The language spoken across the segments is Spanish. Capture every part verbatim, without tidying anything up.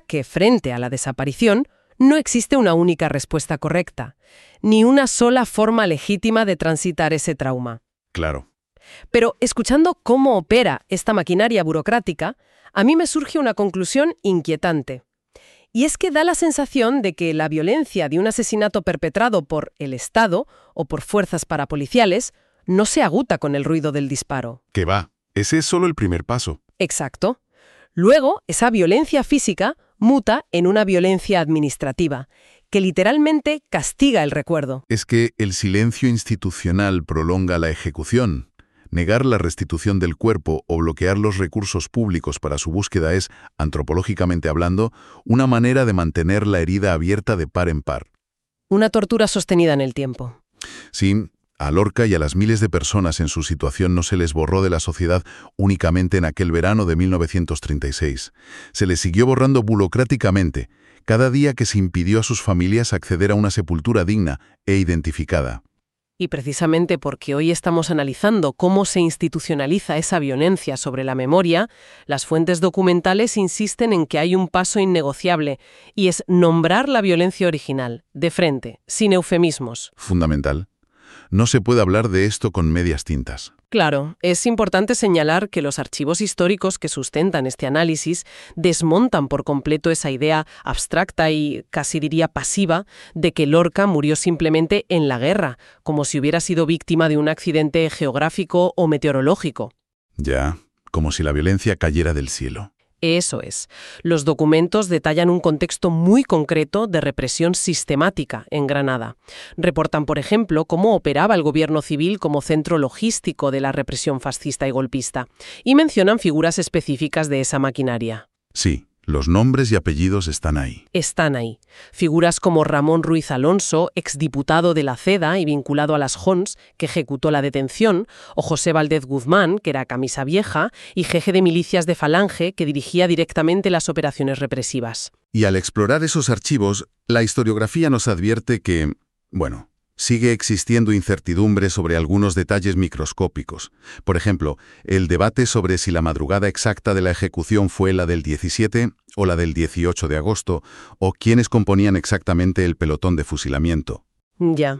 que, frente a la desaparición, no existe una única respuesta correcta, ni una sola forma legítima de transitar ese trauma. Claro. Pero escuchando cómo opera esta maquinaria burocrática, a mí me surge una conclusión inquietante. Y es que da la sensación de que la violencia de un asesinato perpetrado por el Estado o por fuerzas parapoliciales no se agota con el ruido del disparo. Que va. Ese es solo el primer paso. Exacto. Luego, esa violencia física muta en una violencia administrativa, que literalmente castiga el recuerdo. Es que el silencio institucional prolonga la ejecución. Negar la restitución del cuerpo o bloquear los recursos públicos para su búsqueda es, antropológicamente hablando, una manera de mantener la herida abierta de par en par. Una tortura sostenida en el tiempo. Sí, a Lorca y a las miles de personas en su situación no se les borró de la sociedad únicamente en aquel verano de mil novecientos treinta y seis. Se les siguió borrando burocráticamente, cada día que se impidió a sus familias acceder a una sepultura digna e identificada. Y precisamente porque hoy estamos analizando cómo se institucionaliza esa violencia sobre la memoria, las fuentes documentales insisten en que hay un paso innegociable, y es nombrar la violencia original, de frente, sin eufemismos. Fundamental. No se puede hablar de esto con medias tintas. Claro, es importante señalar que los archivos históricos que sustentan este análisis desmontan por completo esa idea abstracta y casi diría pasiva de que Lorca murió simplemente en la guerra, como si hubiera sido víctima de un accidente geográfico o meteorológico. Ya, como si la violencia cayera del cielo. Eso es. Los documentos detallan un contexto muy concreto de represión sistemática en Granada. Reportan, por ejemplo, cómo operaba el gobierno civil como centro logístico de la represión fascista y golpista, y mencionan figuras específicas de esa maquinaria. Sí, los nombres y apellidos están ahí. Están ahí. Figuras como Ramón Ruiz Alonso, exdiputado de la CEDA y vinculado a las Jons, que ejecutó la detención, o José Valdez Guzmán, que era camisa vieja, y jefe de milicias de Falange, que dirigía directamente las operaciones represivas. Y al explorar esos archivos, la historiografía nos advierte que, bueno, sigue existiendo incertidumbre sobre algunos detalles microscópicos. Por ejemplo, el debate sobre si la madrugada exacta de la ejecución fue la del diecisiete o la del dieciocho de agosto, o quiénes componían exactamente el pelotón de fusilamiento. Ya.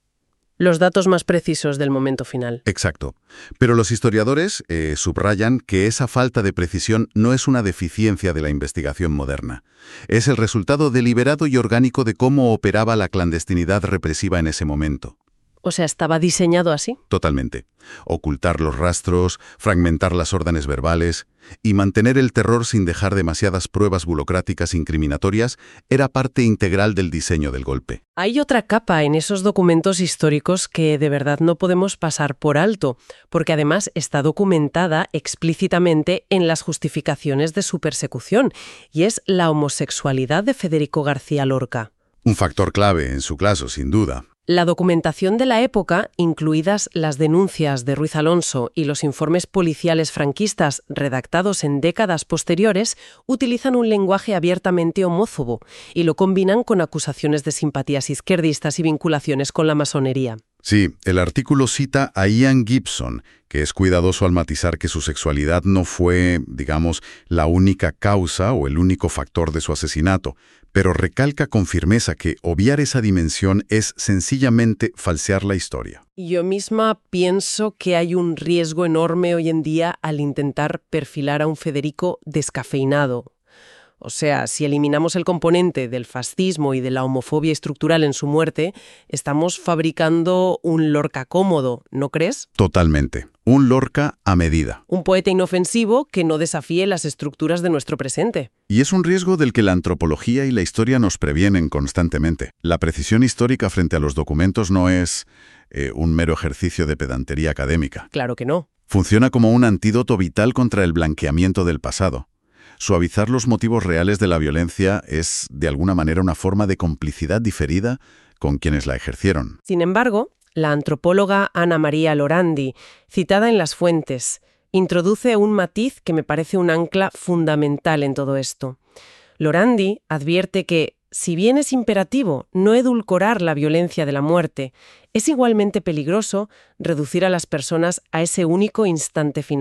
Los datos más precisos del momento final. Exacto. Pero los historiadores eh, subrayan que esa falta de precisión no es una deficiencia de la investigación moderna. Es el resultado deliberado y orgánico de cómo operaba la clandestinidad represiva en ese momento. O sea, ¿estaba diseñado así? Totalmente. Ocultar los rastros, fragmentar las órdenes verbales y mantener el terror sin dejar demasiadas pruebas burocráticas incriminatorias era parte integral del diseño del golpe. Hay otra capa en esos documentos históricos que de verdad no podemos pasar por alto, porque además está documentada explícitamente en las justificaciones de su persecución, y es la homosexualidad de Federico García Lorca. Un factor clave en su caso, sin duda. La documentación de la época, incluidas las denuncias de Ruiz Alonso y los informes policiales franquistas redactados en décadas posteriores, utilizan un lenguaje abiertamente homófobo y lo combinan con acusaciones de simpatías izquierdistas y vinculaciones con la masonería. Sí, el artículo cita a Ian Gibson, que es cuidadoso al matizar que su sexualidad no fue, digamos, la única causa o el único factor de su asesinato, pero recalca con firmeza que obviar esa dimensión es sencillamente falsear la historia. Yo misma pienso que hay un riesgo enorme hoy en día al intentar perfilar a un Federico descafeinado. O sea, si eliminamos el componente del fascismo y de la homofobia estructural en su muerte, estamos fabricando un Lorca cómodo, ¿no crees? Totalmente. Un Lorca a medida. Un poeta inofensivo que no desafíe las estructuras de nuestro presente. Y es un riesgo del que la antropología y la historia nos previenen constantemente. La precisión histórica frente a los documentos no es eh, un mero ejercicio de pedantería académica. Claro que no. Funciona como un antídoto vital contra el blanqueamiento del pasado. Suavizar los motivos reales de la violencia es, de alguna manera, una forma de complicidad diferida con quienes la ejercieron. Sin embargo, la antropóloga Ana María Lorandi, citada en las fuentes, introduce un matiz que me parece un ancla fundamental en todo esto. Lorandi advierte que, si bien es imperativo no edulcorar la violencia de la muerte, es igualmente peligroso reducir a las personas a ese único instante final.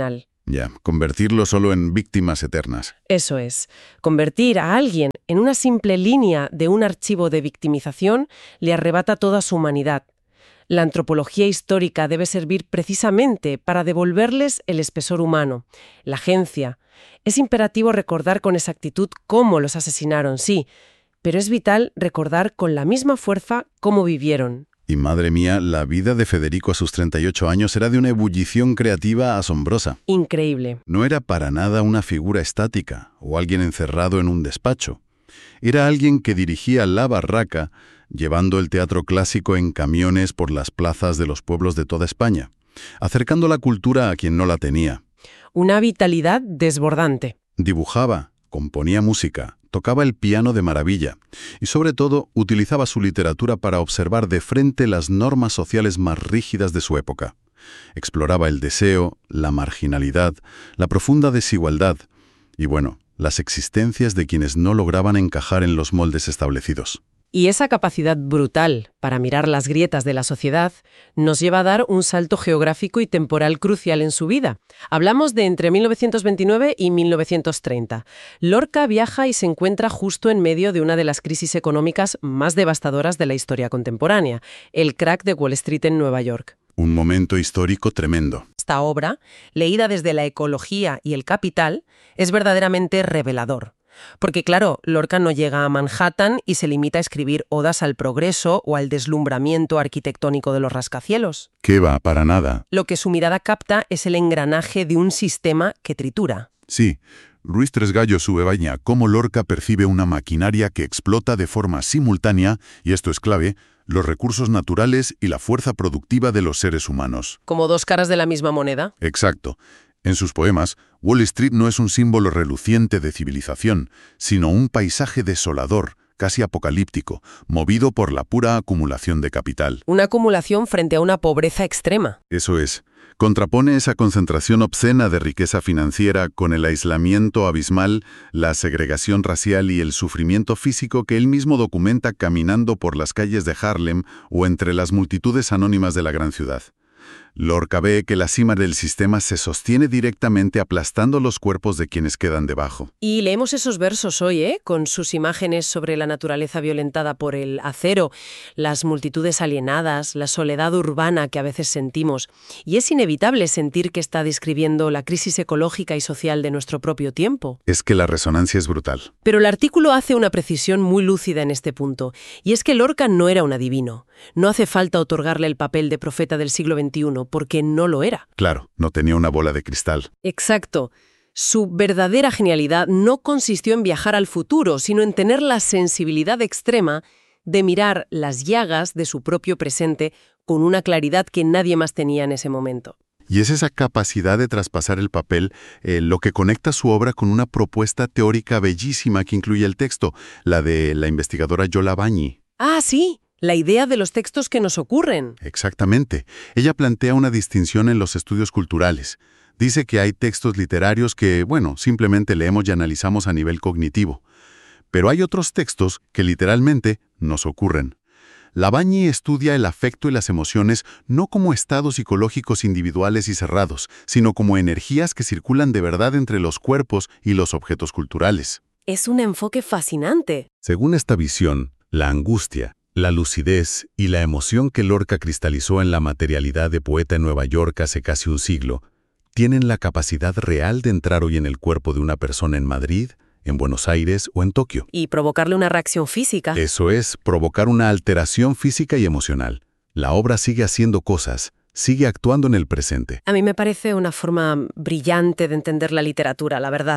Ya, convertirlo solo en víctimas eternas. Eso es. Convertir a alguien en una simple línea de un archivo de victimización le arrebata toda su humanidad. La antropología histórica debe servir precisamente para devolverles el espesor humano, la agencia. Es imperativo recordar con exactitud cómo los asesinaron, sí, pero es vital recordar con la misma fuerza cómo vivieron. Y madre mía, la vida de Federico a sus treinta y ocho años era de una ebullición creativa asombrosa. Increíble. No era para nada una figura estática o alguien encerrado en un despacho. Era alguien que dirigía la barraca, llevando el teatro clásico en camiones por las plazas de los pueblos de toda España, acercando la cultura a quien no la tenía. Una vitalidad desbordante. Dibujaba, componía música, tocaba el piano de maravilla y, sobre todo, utilizaba su literatura para observar de frente las normas sociales más rígidas de su época. Exploraba el deseo, la marginalidad, la profunda desigualdad y, bueno, las existencias de quienes no lograban encajar en los moldes establecidos. Y esa capacidad brutal para mirar las grietas de la sociedad nos lleva a dar un salto geográfico y temporal crucial en su vida. Hablamos de entre mil novecientos veintinueve y mil novecientos treinta. Lorca viaja y se encuentra justo en medio de una de las crisis económicas más devastadoras de la historia contemporánea, el crack de Wall Street en Nueva York. Un momento histórico tremendo. Esta obra, leída desde la ecología y el capital, es verdaderamente revelador. Porque, claro, Lorca no llega a Manhattan y se limita a escribir odas al progreso o al deslumbramiento arquitectónico de los rascacielos. ¿Qué va? Para nada. Lo que su mirada capta es el engranaje de un sistema que tritura. Sí, Ruiz Tresgallo subebaña cómo Lorca percibe una maquinaria que explota de forma simultánea, y esto es clave, los recursos naturales y la fuerza productiva de los seres humanos. Como dos caras de la misma moneda. Exacto. En sus poemas, Wall Street no es un símbolo reluciente de civilización, sino un paisaje desolador, casi apocalíptico, movido por la pura acumulación de capital. Una acumulación frente a una pobreza extrema. Eso es. Contrapone esa concentración obscena de riqueza financiera con el aislamiento abismal, la segregación racial y el sufrimiento físico que él mismo documenta caminando por las calles de Harlem o entre las multitudes anónimas de la gran ciudad. Lorca ve que la cima del sistema se sostiene directamente aplastando los cuerpos de quienes quedan debajo. Y leemos esos versos hoy, ¿eh? Con sus imágenes sobre la naturaleza violentada por el acero, las multitudes alienadas, la soledad urbana que a veces sentimos. Y es inevitable sentir que está describiendo la crisis ecológica y social de nuestro propio tiempo. Es que la resonancia es brutal. Pero el artículo hace una precisión muy lúcida en este punto, y es que Lorca no era un adivino. No hace falta otorgarle el papel de profeta del siglo veintiuno, porque no lo era. Claro, no tenía una bola de cristal. Exacto. Su verdadera genialidad no consistió en viajar al futuro, sino en tener la sensibilidad extrema de mirar las llagas de su propio presente con una claridad que nadie más tenía en ese momento. Y es esa capacidad de traspasar el papel eh, lo que conecta su obra con una propuesta teórica bellísima que incluye el texto, la de la investigadora Yola Bañi. Ah, sí. La idea de los textos que nos ocurren. Exactamente. Ella plantea una distinción en los estudios culturales. Dice que hay textos literarios que, bueno, simplemente leemos y analizamos a nivel cognitivo. Pero hay otros textos que literalmente nos ocurren. La Bañi estudia el afecto y las emociones no como estados psicológicos individuales y cerrados, sino como energías que circulan de verdad entre los cuerpos y los objetos culturales. Es un enfoque fascinante. Según esta visión, la angustia, la lucidez y la emoción que Lorca cristalizó en la materialidad de poeta en Nueva York hace casi un siglo, tienen la capacidad real de entrar hoy en el cuerpo de una persona en Madrid, en Buenos Aires o en Tokio. Y provocarle una reacción física. Eso es, provocar una alteración física y emocional. La obra sigue haciendo cosas, sigue actuando en el presente. A mí me parece una forma brillante de entender la literatura, la verdad.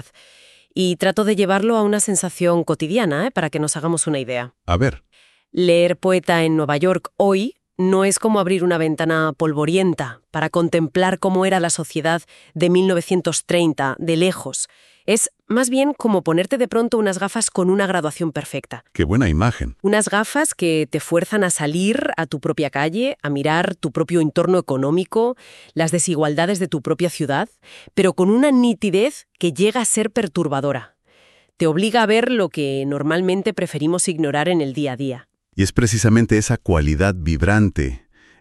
Y trato de llevarlo a una sensación cotidiana, ¿eh? Para que nos hagamos una idea. A ver. Leer poeta en Nueva York hoy no es como abrir una ventana polvorienta para contemplar cómo era la sociedad de mil novecientos treinta, de lejos. Es más bien como ponerte de pronto unas gafas con una graduación perfecta. ¡Qué buena imagen! Unas gafas que te fuerzan a salir a tu propia calle, a mirar tu propio entorno económico, las desigualdades de tu propia ciudad, pero con una nitidez que llega a ser perturbadora. Te obliga a ver lo que normalmente preferimos ignorar en el día a día. Y es precisamente esa cualidad vibrante,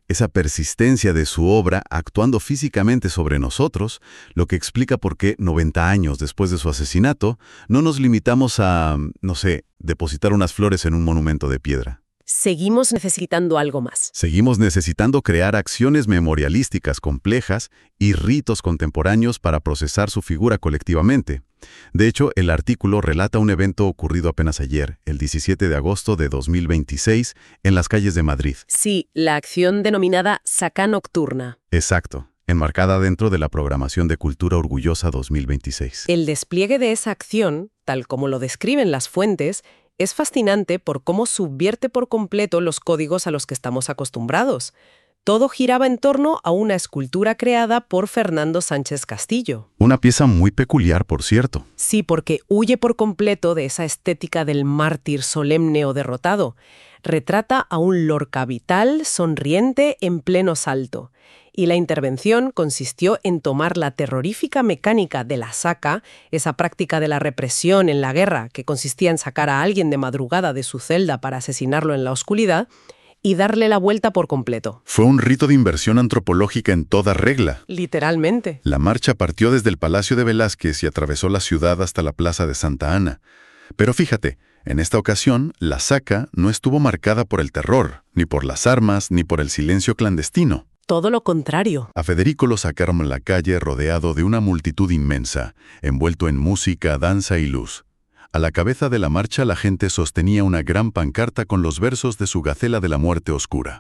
esa persistencia de su obra actuando físicamente sobre nosotros, lo que explica por qué noventa años después de su asesinato, no nos limitamos a, no sé, depositar unas flores en un monumento de piedra. Seguimos necesitando algo más. Seguimos necesitando crear acciones memorialísticas complejas y ritos contemporáneos para procesar su figura colectivamente. De hecho, el artículo relata un evento ocurrido apenas ayer, el diecisiete de agosto de dos mil veintiséis, en las calles de Madrid. Sí, la acción denominada Sacá Nocturna. Exacto, enmarcada dentro de la programación de Cultura Orgullosa dos mil veintiséis. El despliegue de esa acción, tal como lo describen las fuentes, es fascinante por cómo subvierte por completo los códigos a los que estamos acostumbrados. Todo giraba en torno a una escultura creada por Fernando Sánchez Castillo. Una pieza muy peculiar, por cierto. Sí, porque huye por completo de esa estética del mártir solemne o derrotado. Retrata a un Lorca vital, sonriente, en pleno salto. Y la intervención consistió en tomar la terrorífica mecánica de la saca, esa práctica de la represión en la guerra que consistía en sacar a alguien de madrugada de su celda para asesinarlo en la oscuridad, y darle la vuelta por completo. Fue un rito de inversión antropológica en toda regla. Literalmente. La marcha partió desde el Palacio de Velázquez y atravesó la ciudad hasta la Plaza de Santa Ana. Pero fíjate, en esta ocasión, la saca no estuvo marcada por el terror, ni por las armas, ni por el silencio clandestino. Todo lo contrario. A Federico lo sacaron a la calle rodeado de una multitud inmensa, envuelto en música, danza y luz. A la cabeza de la marcha la gente sostenía una gran pancarta con los versos de su Gacela de la Muerte Oscura.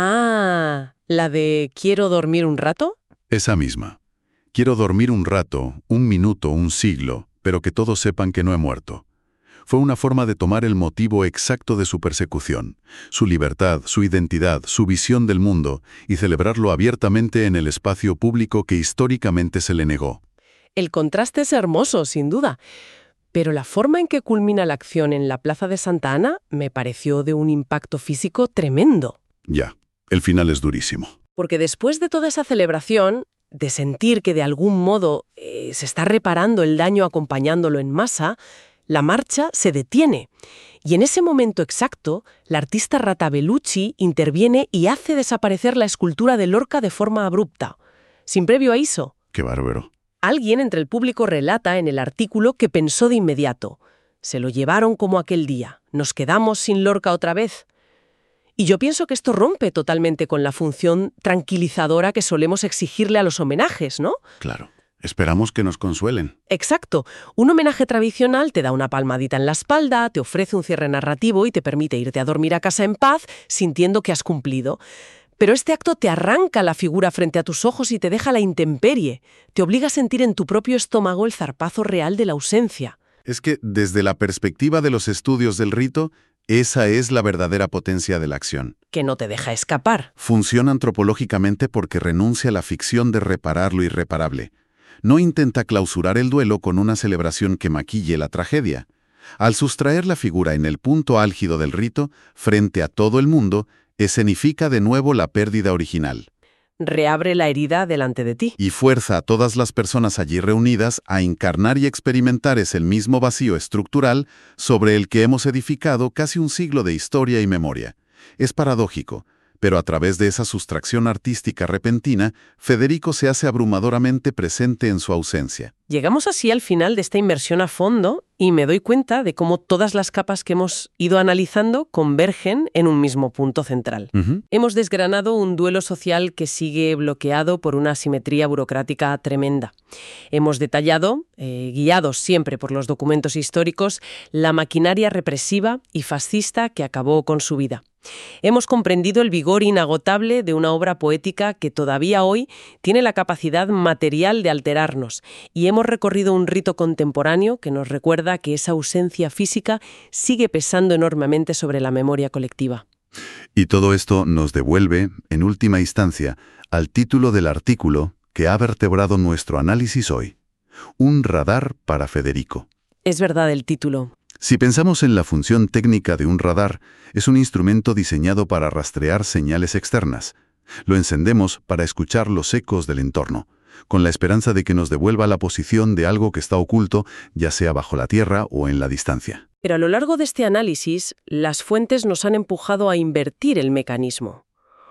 Ah, ¿la de ¿quiero dormir un rato? Esa misma. Quiero dormir un rato, un minuto, un siglo, pero que todos sepan que no he muerto. Fue una forma de tomar el motivo exacto de su persecución, su libertad, su identidad, su visión del mundo, y celebrarlo abiertamente en el espacio público que históricamente se le negó. El contraste es hermoso, sin duda. Pero la forma en que culmina la acción en la Plaza de Santa Ana me pareció de un impacto físico tremendo. Ya, el final es durísimo. Porque después de toda esa celebración, de sentir que de algún modo eh, se está reparando el daño acompañándolo en masa, la marcha se detiene. Y en ese momento exacto, la artista Rata Bellucci interviene y hace desaparecer la escultura de Lorca de forma abrupta, sin previo aviso. ¡Qué bárbaro! Alguien entre el público relata en el artículo que pensó de inmediato: se lo llevaron como aquel día, nos quedamos sin Lorca otra vez. Y yo pienso que esto rompe totalmente con la función tranquilizadora que solemos exigirle a los homenajes, ¿no? Claro. Esperamos que nos consuelen. Exacto. Un homenaje tradicional te da una palmadita en la espalda, te ofrece un cierre narrativo y te permite irte a dormir a casa en paz, sintiendo que has cumplido. Pero este acto te arranca la figura frente a tus ojos y te deja a la intemperie. Te obliga a sentir en tu propio estómago el zarpazo real de la ausencia. Es que, desde la perspectiva de los estudios del rito, esa es la verdadera potencia de la acción. Que no te deja escapar. Funciona antropológicamente porque renuncia a la ficción de reparar lo irreparable. No intenta clausurar el duelo con una celebración que maquille la tragedia. Al sustraer la figura en el punto álgido del rito, frente a todo el mundo, escenifica de nuevo la pérdida original. Reabre la herida delante de ti. Y fuerza a todas las personas allí reunidas a encarnar y experimentar ese mismo vacío estructural sobre el que hemos edificado casi un siglo de historia y memoria. Es paradójico, pero a través de esa sustracción artística repentina, Federico se hace abrumadoramente presente en su ausencia. Llegamos así al final de esta inmersión a fondo y me doy cuenta de cómo todas las capas que hemos ido analizando convergen en un mismo punto central. Uh-huh. Hemos desgranado un duelo social que sigue bloqueado por una asimetría burocrática tremenda. Hemos detallado, eh, guiados siempre por los documentos históricos, la maquinaria represiva y fascista que acabó con su vida. Hemos comprendido el vigor inagotable de una obra poética que todavía hoy tiene la capacidad material de alterarnos, y hemos recorrido un rito contemporáneo que nos recuerda que esa ausencia física sigue pesando enormemente sobre la memoria colectiva. Y todo esto nos devuelve, en última instancia, al título del artículo que ha vertebrado nuestro análisis hoy: Un radar para Federico. Es verdad el título. Si pensamos en la función técnica de un radar, es un instrumento diseñado para rastrear señales externas. Lo encendemos para escuchar los ecos del entorno, con la esperanza de que nos devuelva la posición de algo que está oculto, ya sea bajo la tierra o en la distancia. Pero a lo largo de este análisis, las fuentes nos han empujado a invertir el mecanismo.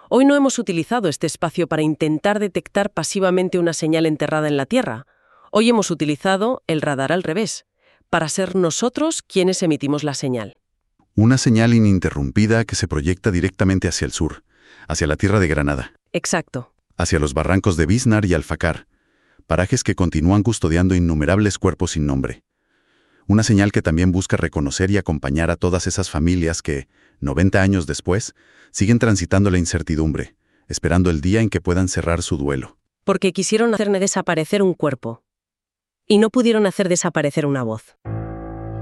Hoy no hemos utilizado este espacio para intentar detectar pasivamente una señal enterrada en la Tierra. Hoy hemos utilizado el radar al revés, para ser nosotros quienes emitimos la señal. Una señal ininterrumpida que se proyecta directamente hacia el sur, hacia la tierra de Granada. Exacto. Hacia los barrancos de Biznar y Alfacar, parajes que continúan custodiando innumerables cuerpos sin nombre. Una señal que también busca reconocer y acompañar a todas esas familias que, noventa años después, siguen transitando la incertidumbre, esperando el día en que puedan cerrar su duelo. Porque quisieron hacer desaparecer un cuerpo y no pudieron hacer desaparecer una voz.